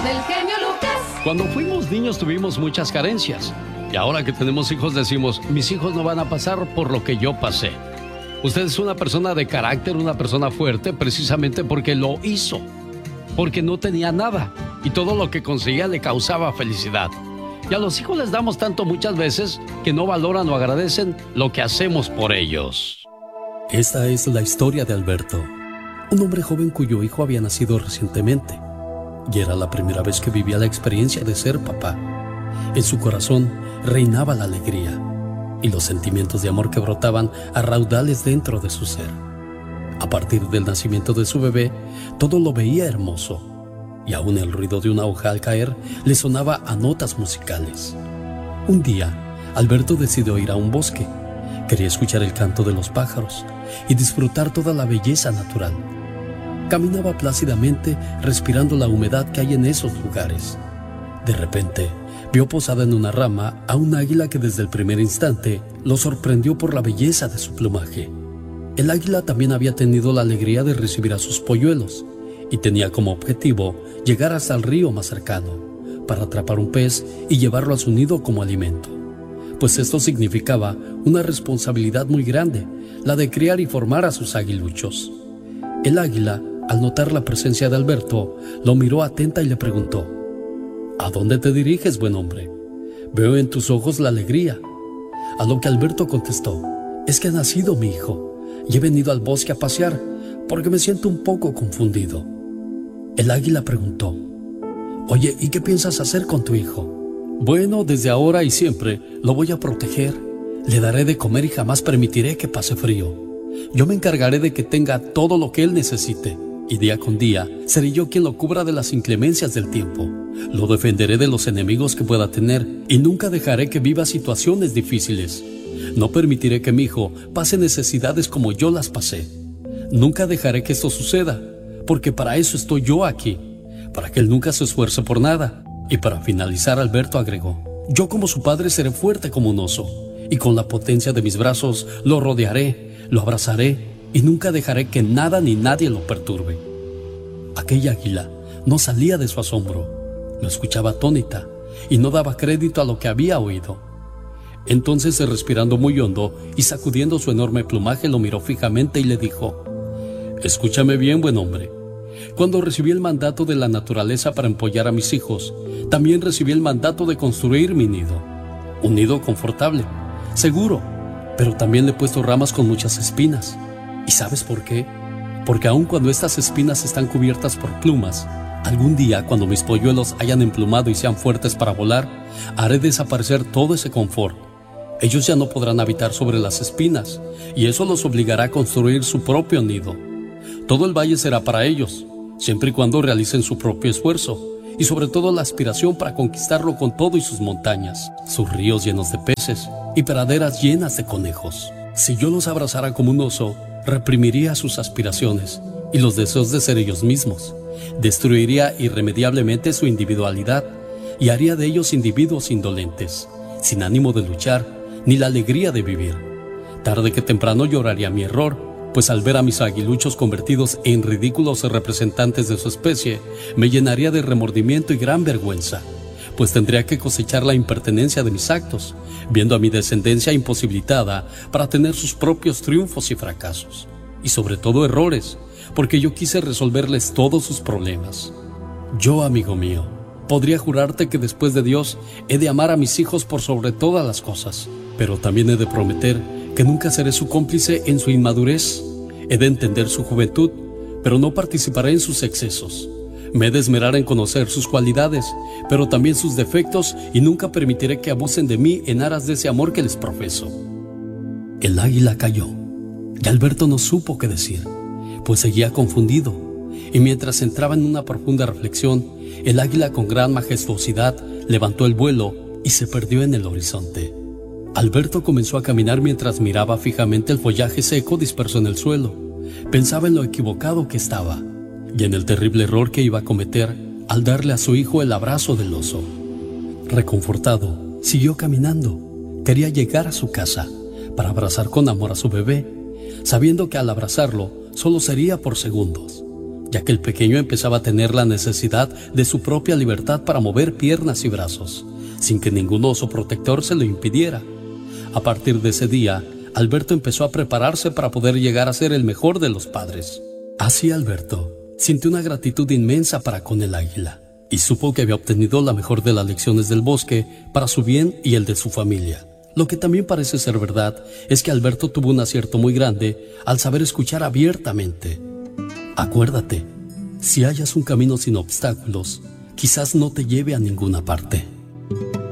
del genio Lucas. Cuando fuimos niños tuvimos muchas carencias. Y ahora que tenemos hijos decimos, mis hijos no van a pasar por lo que yo pasé. Usted es una persona de carácter, una persona fuerte, precisamente porque lo hizo. Porque no tenía nada. Y todo lo que conseguía le causaba felicidad. Y a los hijos les damos tanto muchas veces que no valoran o agradecen lo que hacemos por ellos. Esta es la historia de Alberto, un hombre joven cuyo hijo había nacido recientemente. Y era la primera vez que vivía la experiencia de ser papá. En su corazón reinaba la alegría y los sentimientos de amor que brotaban a raudales dentro de su ser. A partir del nacimiento de su bebé, todo lo veía hermoso, y aún el ruido de una hoja al caer le sonaba a notas musicales. Un día, Alberto decidió ir a un bosque. Quería escuchar el canto de los pájaros y disfrutar toda la belleza natural. Caminaba plácidamente, respirando la humedad que hay en esos lugares. De repente, vio posada en una rama a un águila que desde el primer instante lo sorprendió por la belleza de su plumaje. El águila también había tenido la alegría de recibir a sus polluelos y tenía como objetivo llegar hasta el río más cercano para atrapar un pez y llevarlo a su nido como alimento. Pues esto significaba una responsabilidad muy grande, la de criar y formar a sus aguiluchos. El águila, al notar la presencia de Alberto, lo miró atenta y le preguntó: ¿A dónde te diriges, buen hombre? Veo en tus ojos la alegría. A lo que Alberto contestó: es que ha nacido mi hijo y he venido al bosque a pasear porque me siento un poco confundido. El águila preguntó: oye, ¿y qué piensas hacer con tu hijo? Bueno, desde ahora y siempre lo voy a proteger. Le daré de comer y jamás permitiré que pase frío. Yo me encargaré de que tenga todo lo que él necesite. Y día con día seré yo quien lo cubra de las inclemencias del tiempo. Lo defenderé de los enemigos que pueda tener y nunca dejaré que viva situaciones difíciles. No permitiré que mi hijo pase necesidades como yo las pasé. Nunca dejaré que esto suceda, porque para eso estoy yo aquí, para que él nunca se esfuerce por nada. Y para finalizar, Alberto agregó: yo como su padre seré fuerte como un oso, y con la potencia de mis brazos lo rodearé, lo abrazaré, y nunca dejaré que nada ni nadie lo perturbe. Aquella águila no salía de su asombro, lo escuchaba atónita y no daba crédito a lo que había oído. Entonces, respirando muy hondo y sacudiendo su enorme plumaje, lo miró fijamente y le dijo: escúchame bien, buen hombre. Cuando recibí el mandato de la naturaleza para empollar a mis hijos, también recibí el mandato de construir mi nido. Un nido confortable, seguro, pero también le he puesto ramas con muchas espinas. ¿Y sabes por qué? Porque aun cuando estas espinas están cubiertas por plumas, algún día, cuando mis polluelos hayan emplumado y sean fuertes para volar, haré desaparecer todo ese confort. Ellos ya no podrán habitar sobre las espinas, y eso los obligará a construir su propio nido. Todo el valle será para ellos, siempre y cuando realicen su propio esfuerzo, y sobre todo la aspiración para conquistarlo con todo y sus montañas, sus ríos llenos de peces y praderas llenas de conejos. Si yo los abrazara como un oso, reprimiría sus aspiraciones y los deseos de ser ellos mismos, destruiría irremediablemente su individualidad y haría de ellos individuos indolentes, sin ánimo de luchar ni la alegría de vivir. Tarde que temprano lloraría mi error, pues al ver a mis aguiluchos convertidos en ridículos representantes de su especie, me llenaría de remordimiento y gran vergüenza, pues tendría que cosechar la impertenencia de mis actos, viendo a mi descendencia imposibilitada para tener sus propios triunfos y fracasos, y sobre todo errores, porque yo quise resolverles todos sus problemas. Yo, amigo mío, podría jurarte que después de Dios he de amar a mis hijos por sobre todas las cosas, pero también he de prometer que nunca seré su cómplice en su inmadurez. He de entender su juventud, pero no participaré en sus excesos. Me he de esmerar en conocer sus cualidades, pero también sus defectos, y nunca permitiré que abusen de mí en aras de ese amor que les profeso. El águila cayó, y Alberto no supo qué decir, pues seguía confundido, y mientras entraba en una profunda reflexión, el águila con gran majestuosidad levantó el vuelo y se perdió en el horizonte. Alberto comenzó a caminar mientras miraba fijamente el follaje seco disperso en el suelo. Pensaba en lo equivocado que estaba y en el terrible error que iba a cometer al darle a su hijo el abrazo del oso. Reconfortado, siguió caminando. Quería llegar a su casa para abrazar con amor a su bebé, sabiendo que al abrazarlo solo sería por segundos. ya que el pequeño empezaba a tener la necesidad de su propia libertad para mover piernas y brazos, sin que ningún oso protector se lo impidiera. A partir de ese día, Alberto empezó a prepararse para poder llegar a ser el mejor de los padres. Así Alberto sintió una gratitud inmensa para con el águila y supo que había obtenido la mejor de las lecciones del bosque para su bien y el de su familia. Lo que también parece ser verdad es que Alberto tuvo un acierto muy grande al saber escuchar abiertamente. Acuérdate, si hallas un camino sin obstáculos, quizás no te lleve a ninguna parte.